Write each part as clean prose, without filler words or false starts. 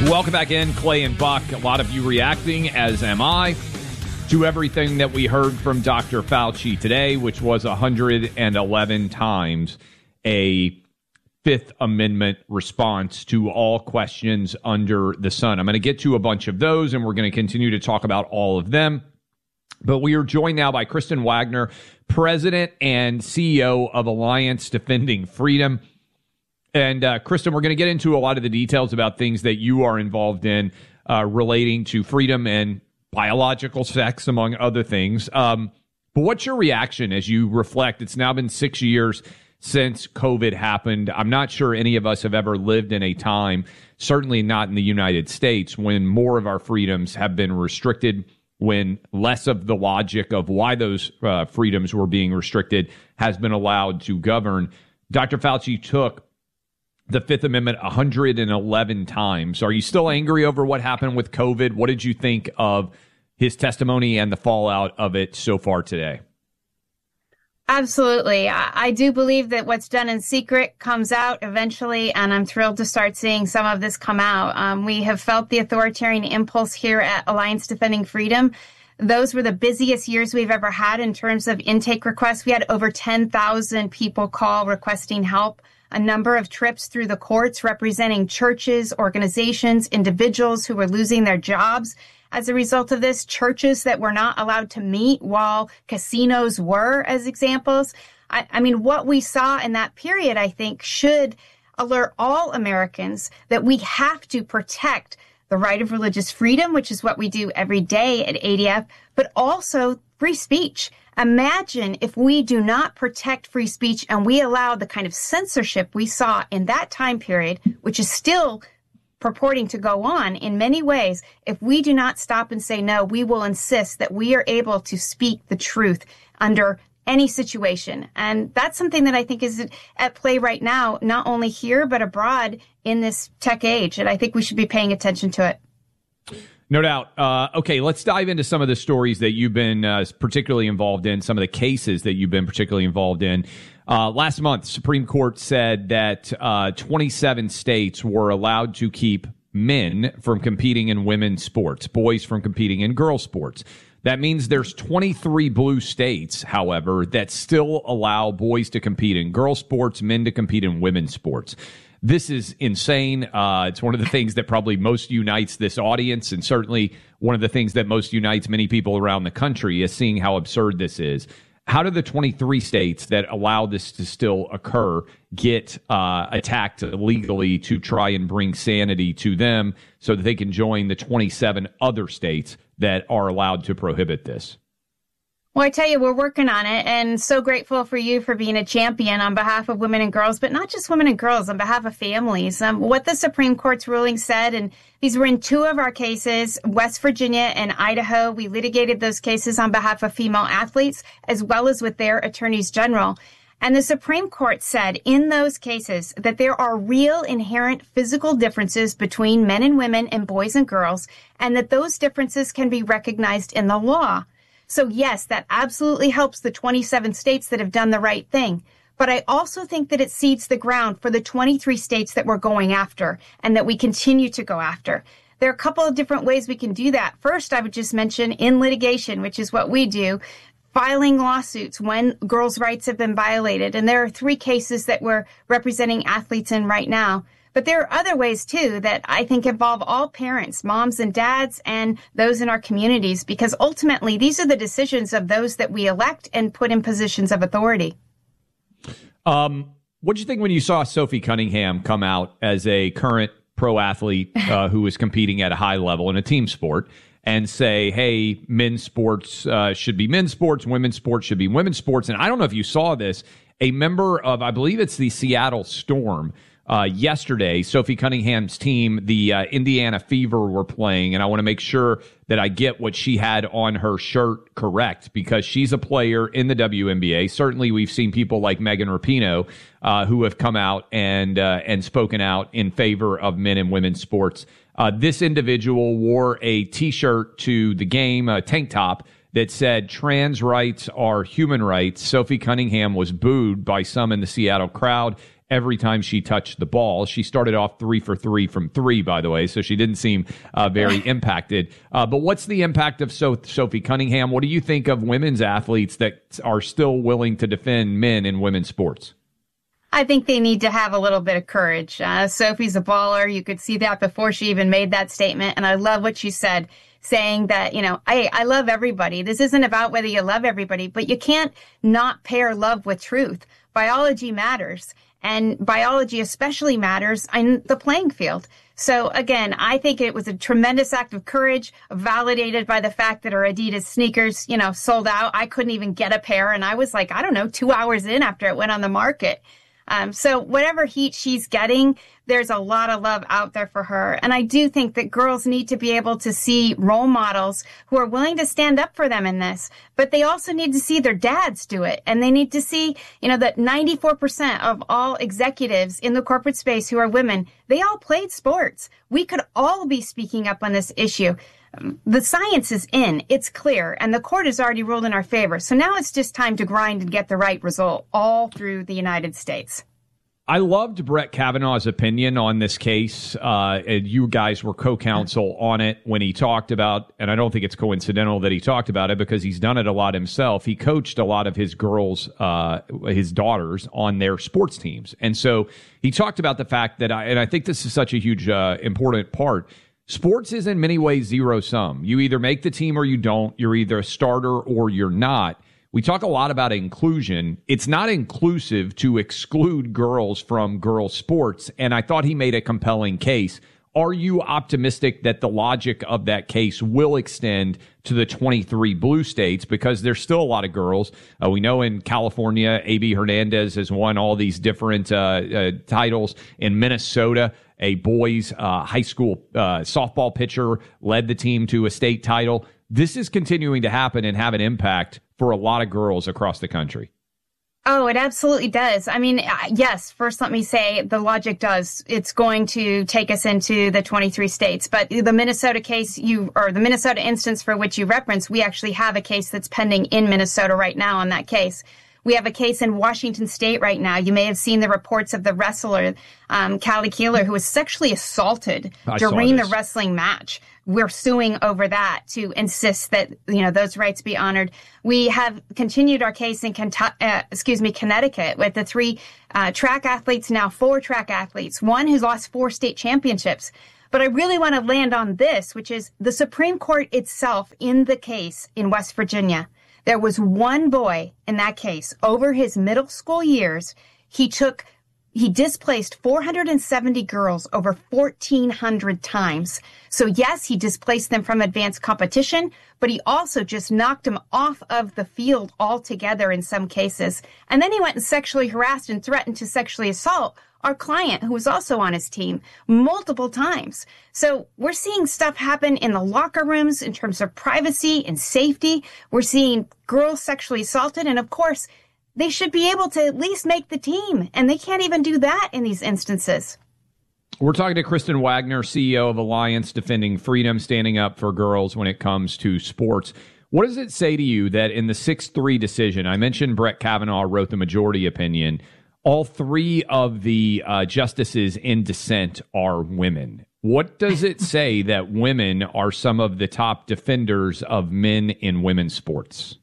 Welcome back in, Clay and Buck. A lot of you reacting, as am I, to everything that we heard from Dr. Fauci today, which was 111 times a Fifth Amendment response to all questions under the sun. I'm going to get to a bunch of those, and we're going to continue to talk about all of them. But we are joined now by Kristen Wagner, President and CEO of Alliance Defending Freedom. And Kristen, we're going to get into a lot of the details about things that you are involved in relating to freedom and biological sex, among other things. But what's your reaction as you reflect? It's now been 6 years since COVID happened. I'm not sure any of us have ever lived in a time, certainly not in the United States, when more of our freedoms have been restricted, when less of the logic of why those freedoms were being restricted has been allowed to govern. Dr. Fauci took the Fifth Amendment 111 times. Are you still angry over what happened with COVID? What did you think of his testimony and the fallout of it so far today? Absolutely. I do believe that what's done in secret comes out eventually, and I'm thrilled to start seeing some of this come out. We have felt the authoritarian impulse here at Alliance Defending Freedom. Those were the busiest years we've ever had in terms of intake requests. We had over 10,000 people call requesting help. A number of trips through the courts representing churches, organizations, individuals who were losing their jobs as a result of this, churches that were not allowed to meet while casinos were, as examples. I mean, what we saw in that period, I think, should alert all Americans that we have to protect the right of religious freedom, which is what we do every day at ADF, but also free speech. Imagine if we do not protect free speech and we allow the kind of censorship we saw in that time period, which is still purporting to go on in many ways. If we do not stop and say no, we will insist that we are able to speak the truth under any situation. And that's something that I think is at play right now, not only here, but abroad in this tech age. And I think we should be paying attention to it. No doubt. Okay, let's dive into some of the stories that you've been particularly involved in, some of the cases that you've been particularly involved in. Last month, Supreme Court said that 27 states were allowed to keep men from competing in women's sports, boys from competing in girls' sports. That means there's 23 blue states, however, that still allow boys to compete in girls' sports, men to compete in women's sports. This is insane. It's one of the things that probably most unites this audience, and certainly one of the things that most unites many people around the country is seeing how absurd this is. How do the 23 states that allow this to still occur get attacked legally to try and bring sanity to them so that they can join the 27 other states that are allowed to prohibit this? Well, I tell you, we're working on it, and so grateful for you for being a champion on behalf of women and girls, but not just women and girls, on behalf of families. What the Supreme Court's ruling said, and these were in two of our cases, West Virginia and Idaho. We litigated those cases on behalf of female athletes, as well as with their attorneys general. And the Supreme Court said in those cases that there are real inherent physical differences between men and women and boys and girls, and that those differences can be recognized in the law. So yes, that absolutely helps the 27 states that have done the right thing. But I also think that it seeds the ground for the 23 states that we're going after and that we continue to go after. There are a couple of different ways we can do that. First, I would just mention in litigation, which is what we do, filing lawsuits when girls' rights have been violated. And there are 3 cases that we're representing athletes in right now. But there are other ways, too, that I think involve all parents, moms and dads, and those in our communities, because ultimately these are the decisions of those that we elect and put in positions of authority. What did you think when you saw Sophie Cunningham come out as a current pro athlete who was competing at a high level in a team sport and say, hey, men's sports should be men's sports, women's sports should be women's sports? And I don't know if you saw this, a member of, I believe it's the Seattle Storm, yesterday, Sophie Cunningham's team, the Indiana Fever, were playing, and I want to make sure that I get what she had on her shirt correct, because she's a player in the WNBA. Certainly, we've seen people like Megan Rapinoe who have come out and spoken out in favor of men and women's sports. This individual wore a T-shirt to the game, a tank top, that said trans rights are human rights. Sophie Cunningham was booed by some in the Seattle crowd every time she touched the ball. She started off 3 for 3 from 3, by the way, so she didn't seem very impacted. But what's the impact of Sophie Cunningham? What do you think of women's athletes that are still willing to defend men in women's sports? I think they need to have a little bit of courage. Sophie's a baller. You could see that before she even made that statement. And I love what she said, saying that, I love everybody. This isn't about whether you love everybody, but you can't not pair love with truth. Biology matters, and biology especially matters in the playing field. So again, I think it was a tremendous act of courage, validated by the fact that her Adidas sneakers, sold out. I couldn't even get a pair. And I was like, 2 hours in after it went on the market. So whatever heat she's getting, there's a lot of love out there for her. And I do think that girls need to be able to see role models who are willing to stand up for them in this. But they also need to see their dads do it. And they need to see, that 94% of all executives in the corporate space who are women, they all played sports. We could all be speaking up on this issue. The science is in, it's clear, and the court has already ruled in our favor. So now it's just time to grind and get the right result all through the United States. I loved Brett Kavanaugh's opinion on this case. And you guys were co-counsel on it when he talked about, and I don't think it's coincidental that he talked about it because he's done it a lot himself. He coached a lot of his girls, his daughters on their sports teams. And so he talked about the fact that, and I think this is such a huge, important part. Sports is in many ways zero sum. You either make the team or you don't. You're either a starter or you're not. We talk a lot about inclusion. It's not inclusive to exclude girls from girls' sports. And I thought he made a compelling case. Are you optimistic that the logic of that case will extend to the 23 blue states? Because there's still a lot of girls. We know in California, A.B. Hernandez has won all these different titles. In Minnesota, a boys high school softball pitcher led the team to a state title. This is continuing to happen and have an impact for a lot of girls across the country. Oh, it absolutely does. I mean, yes, first let me say the logic does. It's going to take us into the 23 states. But the Minnesota case the Minnesota instance for which you referenced, we actually have a case that's pending in Minnesota right now on that case. We have a case in Washington State right now. You may have seen the reports of the wrestler, Callie Keeler, who was sexually assaulted during the wrestling match. We're suing over that to insist that, those rights be honored. We have continued our case in Connecticut with the 3 track athletes, now 4 track athletes, one who's lost 4 state championships. But I really want to land on this, which is the Supreme Court itself in the case in West Virginia. There was one boy in that case over his middle school years. He displaced 470 girls over 1,400 times. So yes, he displaced them from advanced competition, but he also just knocked them off of the field altogether in some cases. And then he went and sexually harassed and threatened to sexually assault our client, who was also on his team, multiple times. So we're seeing stuff happen in the locker rooms in terms of privacy and safety. We're seeing girls sexually assaulted. And of course, they should be able to at least make the team. And they can't even do that in these instances. We're talking to Kristen Wagner, CEO of Alliance Defending Freedom, standing up for girls when it comes to sports. What does it say to you that in the 6-3 decision, I mentioned Brett Kavanaugh wrote the majority opinion, all 3 of the justices in dissent are women? What does it say that women are some of the top defenders of men in women's sports?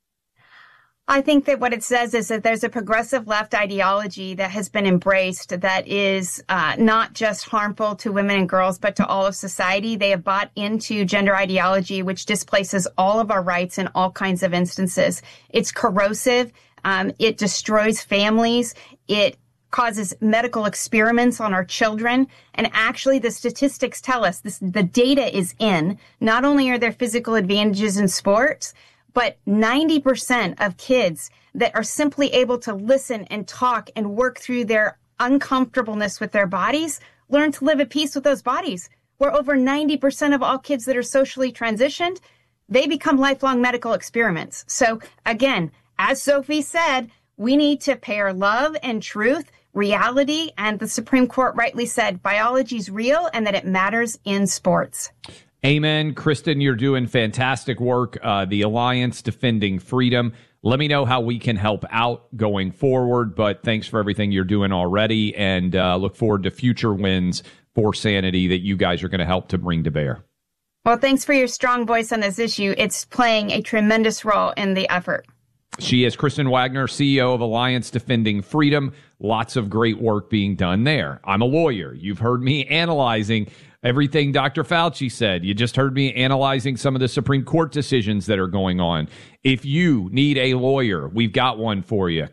I think that what it says is that there's a progressive left ideology that has been embraced that is not just harmful to women and girls, but to all of society. They have bought into gender ideology, which displaces all of our rights in all kinds of instances. It's corrosive. It destroys families. It causes medical experiments on our children. And actually, the statistics tell us the data is in. Not only are there physical advantages in sports, but 90% of kids that are simply able to listen and talk and work through their uncomfortableness with their bodies learn to live at peace with those bodies. Where over 90% of all kids that are socially transitioned, they become lifelong medical experiments. So again, as Sophie said, we need to pair love and truth, reality, and the Supreme Court rightly said biology's real and that it matters in sports. Amen. Kristen, you're doing fantastic work. The Alliance Defending Freedom. Let me know how we can help out going forward. But thanks for everything you're doing already, and look forward to future wins for Sanity that you guys are going to help to bring to bear. Well, thanks for your strong voice on this issue. It's playing a tremendous role in the effort. She is Kristen Wagner, CEO of Alliance Defending Freedom. Lots of great work being done there. I'm a lawyer. You've heard me analyzing everything Dr. Fauci said. You just heard me analyzing some of the Supreme Court decisions that are going on. If you need a lawyer, we've got one for you.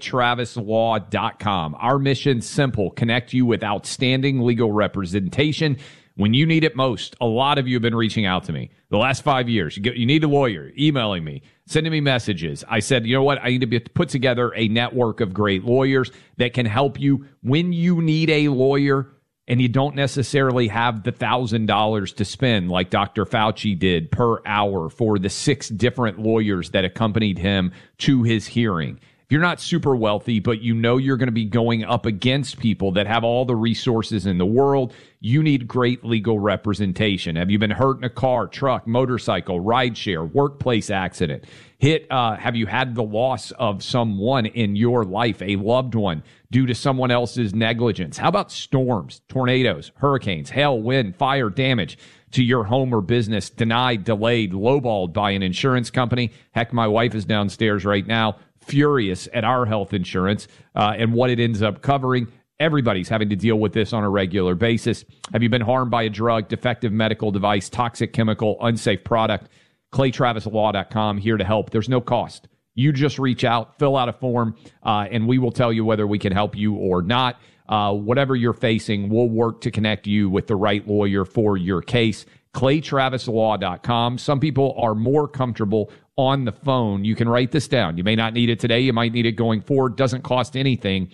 ClayTravisLaw.com. Our mission, simple: connect you with outstanding legal representation when you need it most. A lot of you have been reaching out to me the last 5 years. You need a lawyer, emailing me, sending me messages. I said, you know what? I need to put together a network of great lawyers that can help you when you need a lawyer and you don't necessarily have the $1,000 to spend like Dr. Fauci did per hour for the 6 different lawyers that accompanied him to his hearing. If you're not super wealthy, but you know you're going to be going up against people that have all the resources in the world, you need great legal representation. Have you been hurt in a car, truck, motorcycle, rideshare, workplace accident? Have you had the loss of someone in your life, a loved one, due to someone else's negligence? How about storms, tornadoes, hurricanes, hail, wind, fire, damage to your home or business, denied, delayed, lowballed by an insurance company? Heck, my wife is downstairs right now, furious at our health insurance and what it ends up covering. Everybody's having to deal with this on a regular basis. Have you been harmed by a drug, defective medical device, toxic chemical, unsafe product? ClayTravisLaw.com, here to help. There's no cost. You just reach out, fill out a form, and we will tell you whether we can help you or not. Whatever you're facing, we'll work to connect you with the right lawyer for your case. ClayTravisLaw.com. Some people are more comfortable on the phone. You can write this down. You may not need it today. You might need it going forward. Doesn't cost anything.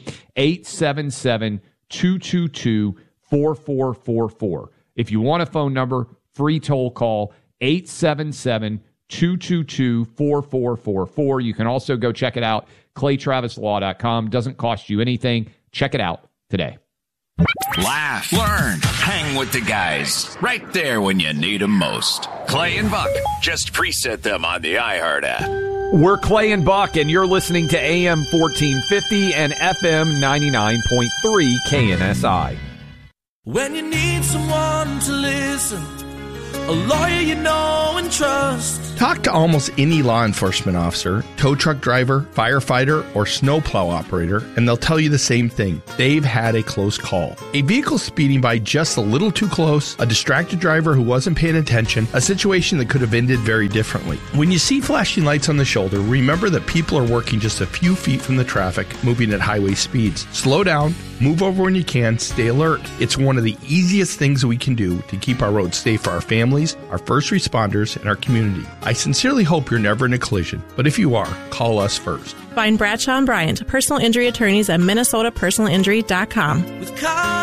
877-222-4444. If you want a phone number, free toll call, 877-222-4444. You can also go check it out, ClayTravisLaw.com. Doesn't cost you anything. Check it out today. Laugh, learn, hang with the guys. Right there when you need them most. Clay and Buck. Just preset them on the iHeart app. We're Clay and Buck, and you're listening to AM 1450 and FM 99.3 KNSI. When you need someone to listen, a lawyer you know and trust. Talk to almost any law enforcement officer, tow truck driver, firefighter, or snowplow operator, and they'll tell you the same thing. They've had a close call. A vehicle speeding by just a little too close, a distracted driver who wasn't paying attention, a situation that could have ended very differently. When you see flashing lights on the shoulder, remember that people are working just a few feet from the traffic, moving at highway speeds. Slow down, move over when you can, stay alert. It's one of the easiest things we can do to keep our roads safe for our families, our first responders, and our community. I sincerely hope you're never in a collision, but if you are, call us first. Find Bradshaw and Bryant, personal injury attorneys at MinnesotaPersonalInjury.com. With